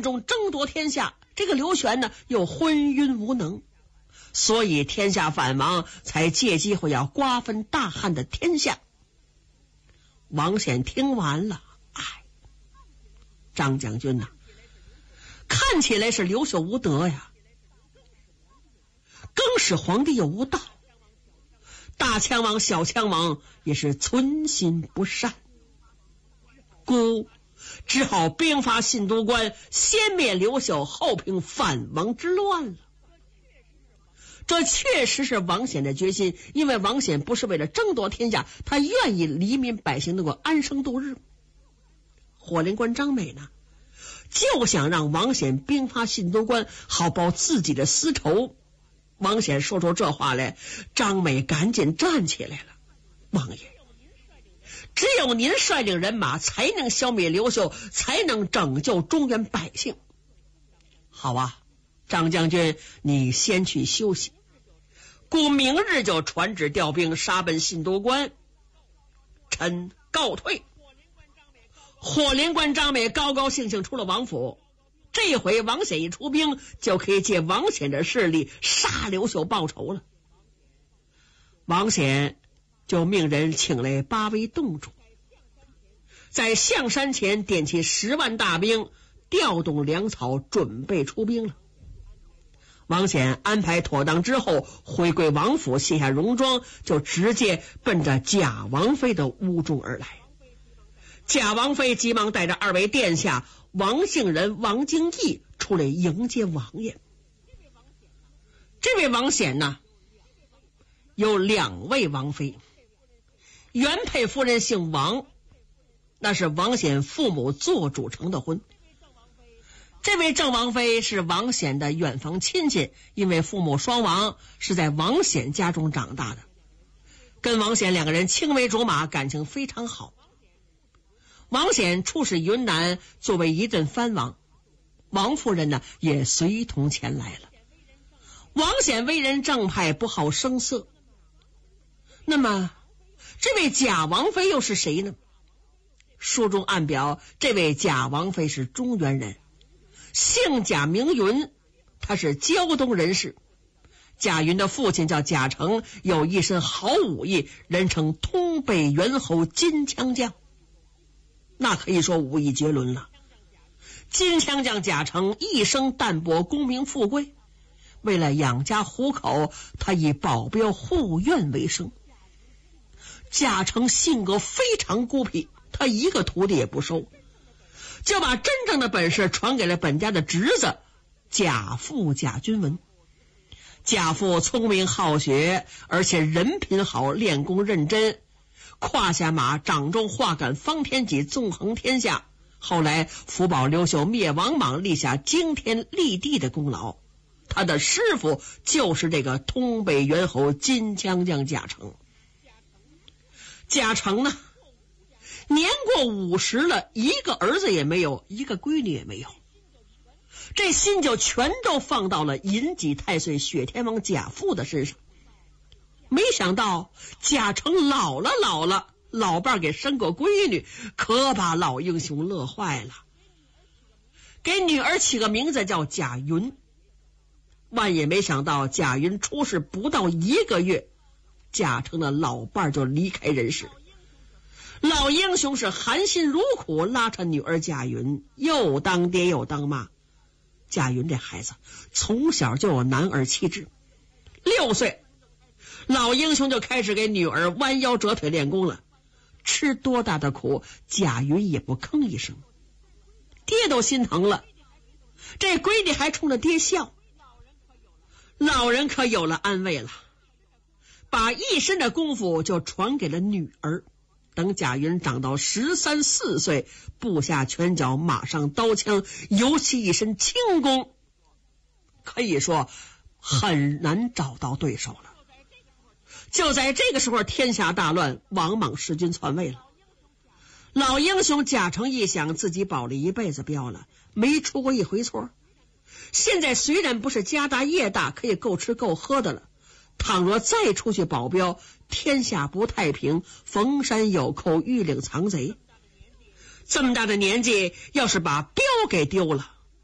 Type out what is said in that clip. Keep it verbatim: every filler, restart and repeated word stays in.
中争夺天下，这个刘玄呢又昏晕无能，所以天下反王才借机会要瓜分大汉的天下。王显听完了，哎，张将军呐、啊，看起来是刘秀无德呀，更使皇帝又无道，大羌王小羌王也是存心不善，故只好兵发信都关，先灭刘秀，后平反王之乱了。这确实是王显的决心，因为王显不是为了争夺天下，他愿意黎民百姓能够安生度日。火灵官张美呢，就想让王显兵发信都关，好报自己的私仇。王显说出这话来，张美赶紧站起来了。王爷，只有您率领人马，才能消灭刘秀，才能拯救中原百姓。好啊，张将军，你先去休息，故明日就传旨调兵，杀奔信都关。臣告退。火灵官张美高高兴兴出了王府，这回王显一出兵，就可以借王显的势力杀刘秀报仇了。王显就命人请来八位洞主，在象山前点起十万大兵，调动粮草，准备出兵了。王显安排妥当之后，回归王府，卸下戎装，就直接奔着贾王妃的屋中而来。贾王妃急忙带着二位殿下王姓人、王敬义出来迎接王爷。这位王显呢，有两位王妃，原配夫人姓王，那是王显父母做主成的婚。这位郑王妃是王显的远房亲戚，因为父母双亡，是在王显家中长大的，跟王显两个人青梅竹马，感情非常好。王显出使云南，作为一阵藩王，王夫人呢也随同前来了。王显为人正派，不好声色。那么这位贾王妃又是谁呢？书中暗表，这位贾王妃是中原人，姓贾名云，他是胶东人士。贾云的父亲叫贾成，有一身好武艺，人称通北猿猴金枪将，那可以说武艺绝伦了。金枪将贾成一生淡泊功名富贵，为了养家糊口，他以保镖护院为生。贾成性格非常孤僻，他一个徒弟也不收，就把真正的本事传给了本家的侄子贾父贾君文。贾父聪明好学，而且人品好，练功认真，胯下马，掌中画杆，方天戟，纵横天下。后来福保刘秀灭王莽，立下惊天立地的功劳。他的师傅就是这个通北猿猴金枪将贾成。贾成呢，年过五十了，一个儿子也没有，一个闺女也没有，这心就全都放到了银戟太岁雪天王贾父的身上。没想到贾成老了老了，老伴给生个闺女，可把老英雄乐坏了，给女儿起个名字叫贾云。万也没想到贾云出世不到一个月，贾成的老伴就离开人世。老英雄是含辛茹苦拉扯女儿贾云，又当爹又当妈。贾云这孩子从小就有男儿气质，六岁老英雄就开始给女儿弯腰折腿练功了，吃多大的苦贾云也不吭一声，爹都心疼了，这闺女还冲着爹笑。老人可有了安慰了，把一身的功夫就传给了女儿。等贾云长到十三四岁，部下拳脚，马上刀枪，尤其一身轻功，可以说很难找到对手了。就在这个时候，天下大乱，王莽弑君篡位了。老英雄贾成一想，自己保了一辈子镖了，没出过一回错。现在虽然不是家大业大，可以够吃够喝的了，倘若再出去保镖，天下不太平，逢山有寇，遇岭藏贼。这么大的年纪，要是把镖给丢了，